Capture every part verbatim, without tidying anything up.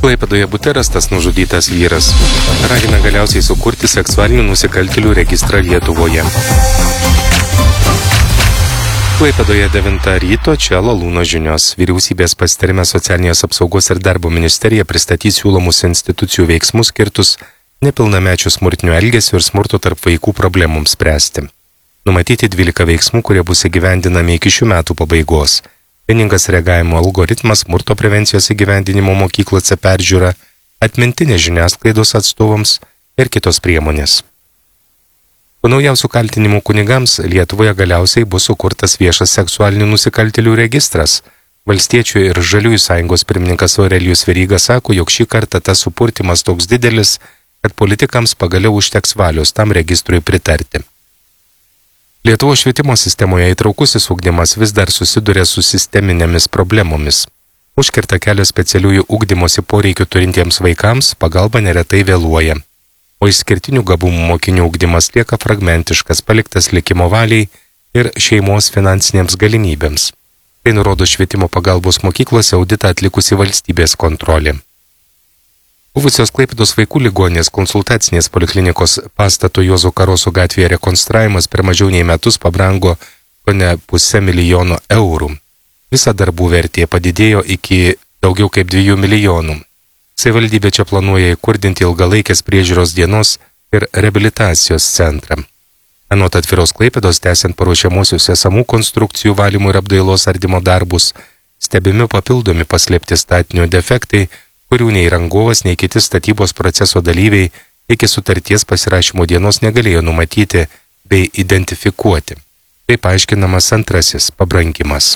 Klaipėdoje bute rastas nužudytas vyras. Ragina galiausiai sukurti seksualinių nusikaltėlių registrą Lietuvoje. Klaipėdoje devintą ryto čia Lalūno žinios. Vyriausybės pasitarime Socialinės apsaugos ir darbo ministerija pristatys siūlomus institucijų veiksmus skirtus nepilnamečių smurtinių elgesių ir smurto tarp vaikų problemoms spręsti. Numatyti dvylika veiksmų, kurie bus įgyvendinami iki šių metų pabaigos. Vieningas reagavimo algoritmas, smurto prevencijos įgyvendinimo mokyklose peržiūra, atmintinė žiniasklaidos atstovams ir kitos priemonės. Po naujausių kaltinimų kunigams Lietuvoje galiausiai bus sukurtas viešas seksualinių nusikaltėlių registras. Valstiečių ir Žaliųjų sąjungos pirmininkas Aurelijus Veryga sako, jog šį kartą tas supurtimas toks didelis, kad politikams pagaliau užteks valios tam registrui pritarti. Lietuvos švietimo sistemoje įtraukusis ugdymas vis dar susiduria su sisteminėmis problemomis. Užkirta kelią specialiųjų ugdymosi poreikių turintiems vaikams, pagalba neretai vėluoja. O išskirtinių gabumų mokinių ugdymas lieka fragmentiškas, paliktas likimo valiai ir šeimos finansinėms galimybėms. Tai nurodo švietimo pagalbos mokyklose auditą atlikusi valstybės kontrolė. Buvusios Klaipėdos vaikų ligoninės konsultacinės poliklinikos pastato Juozo Karoso gatvėje rekonstravimas per mažiau nei metus pabrango kone pusę milijono eurų. Visa darbų vertė padidėjo iki daugiau kaip dviejų milijonų. Savivaldybė čia planuoja įkurdinti ilgalaikės priežiūros dienos ir reabilitacijos centrą. Anot Atviros Klaipėdos, tęsiant paruošiamosius esamų konstrukcijų valymų ir apdailos ardymo darbus, stebimi papildomi paslėpti statinio defektai, kurių nei rangovas, nei kiti statybos proceso dalyviai iki sutarties pasirašymo dienos negalėjo numatyti bei identifikuoti. Taip aiškinamas antrasis pabrangimas.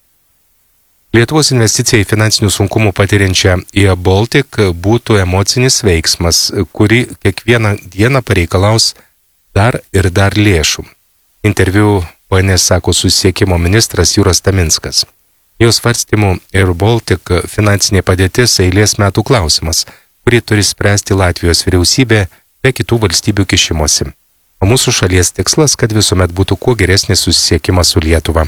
Lietuvos investicija į finansinių sunkumų patiriančią I A Baltic būtų emocinis veiksmas, kuri kiekvieną dieną pareikalaus dar ir dar lėšų. Interviu O N S sako susisiekimo ministras Jūras Taminskas. Jos svarstymų Air Baltic finansinė padėtis eilės metų klausimas, kurį turi spręsti Latvijos vyriausybė be kitų valstybių kišimosi. O mūsų šalies tikslas, kad visuomet būtų kuo geresnis susisiekimas su Lietuva.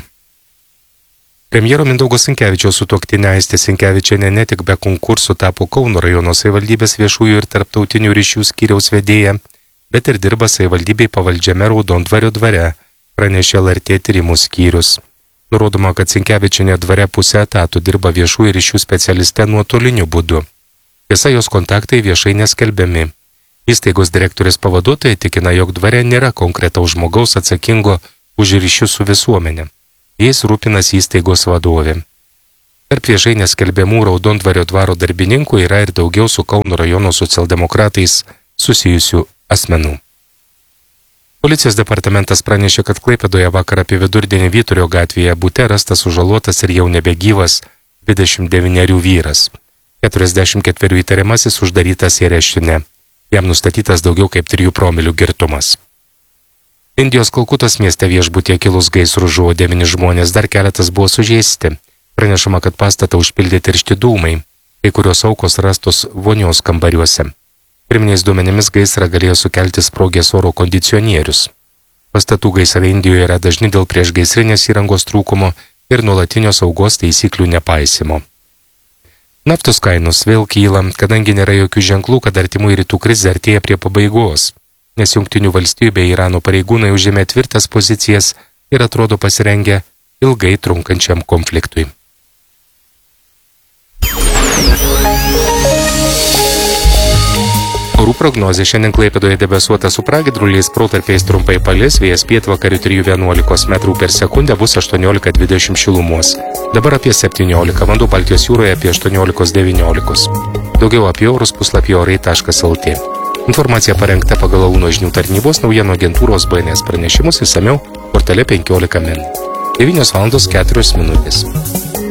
Premjero Mindaugo Sinkevičiaus sutuoktinė Aistė Sinkevičienė ne tik be konkursų tapo Kauno rajono savivaldybės viešųjų ir tarptautinių ryšių skyriaus vedėja, bet ir dirba savivaldybei pavaldžiame Raudondvario dvare, pranešė L R T tyrimų skyrius. Nurodoma, kad Sinkevičienė dvare pusę etatų dirba viešųjų ryšių specialiste nuotoliniu būdu. Tiesa, jos kontaktai viešai neskelbiami. Įstaigos direktorės pavaduotojai tikina, jog dvare nėra konkretaus žmogaus atsakingo už ryšius su visuomenė. Jais rūpinasi įstaigos vadovė. Tarp viešai neskelbiamų Raudondvario dvaro darbininkų yra ir daugiau su Kauno rajono socialdemokratais susijusių asmenų. Policijos departamentas pranešė, kad Klaipėdoje vakar apie vidurdienį Vyturio gatvėje bute rastas sužalotas ir jau nebegyvas dvidešimt devynerių vyras. keturiasdešimt ketverių įtariamasis uždarytas į areštinę. Jam nustatytas daugiau kaip trijų promilių girtumas. Indijos Kalkutos mieste viešbutyje kilus gaisrų žuvo devyni žmonės, dar keletas buvo sužeisti. Pranešama, kad pastatą užpildė tiršti dūmai, kai kurios aukos rastos vonios kambariuose. Pirminiais duomenimis gaisrą galėjo sukelti sprogęs oro kondicionierius. Pastatų gaisrai Indijoje yra dažni dėl priešgaisrinės įrangos trūkumo ir nuolatinio saugos taisyklių nepaisimo. Naftos kainos vėl kyla, kadangi nėra jokių ženklų, kad artimųjų rytų krizė artėja prie pabaigos, nes Jungtinių valstijų bei Irano pareigūnai užėmė tvirtas pozicijas ir atrodo pasirengę ilgai trunkančiam konfliktui. Orų prognozė šiandien Klaipėdoje debesuota su pragiedruliais, protarpiais trumpai palis, vėjas pietvakarių trijų vienuolikos metrų per sekundę, bus aštuoniolika dvidešimt šilumos. Dabar apie septyniolika, vanduo Baltijos jūroje apie aštuoniolika devyniolika. Daugiau apie orus puslapyje orai taškas L T. Informacija parengta pagal Lalūno žinių tarnybos naujienų agentūros B N S pranešimus, išsamiau portale penkiolika min. devynios valandos keturios minutės.